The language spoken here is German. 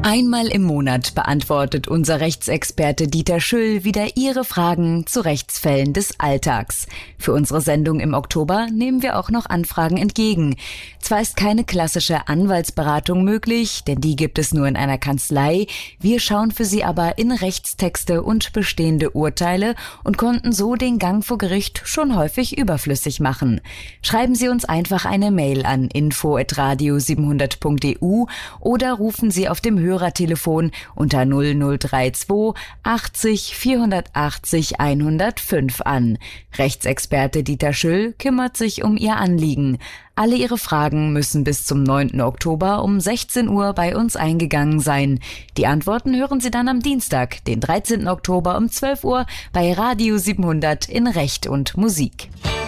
Einmal im Monat beantwortet unser Rechtsexperte Dieter Schüll wieder Ihre Fragen zu Rechtsfällen des Alltags. Für unsere Sendung im Oktober nehmen wir auch noch Anfragen entgegen. Zwar ist keine klassische Anwaltsberatung möglich, denn die gibt es nur in einer Kanzlei. Wir schauen für Sie aber in Rechtstexte und bestehende Urteile und konnten so den Gang vor Gericht schon häufig überflüssig machen. Schreiben Sie uns einfach eine Mail an info@radio700.eu oder rufen Sie auf dem Hörertelefon unter 0032 80 480 105 an. Rechtsexperte Dieter Schüll kümmert sich um Ihr Anliegen. Alle Ihre Fragen müssen bis zum 9. Oktober um 16 Uhr bei uns eingegangen sein. Die Antworten hören Sie dann am Dienstag, den 13. Oktober um 12 Uhr bei Radio 700 in Recht und Musik.